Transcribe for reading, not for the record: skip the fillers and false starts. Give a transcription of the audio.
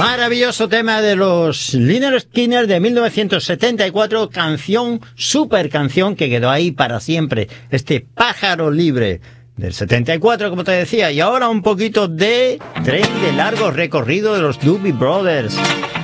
Maravilloso tema de los Lynyrd Skynyrd de 1974, canción, super canción que quedó ahí para siempre. Este Pájaro Libre del 74, como te decía. Y ahora un poquito de tren de largo recorrido de los Doobie Brothers.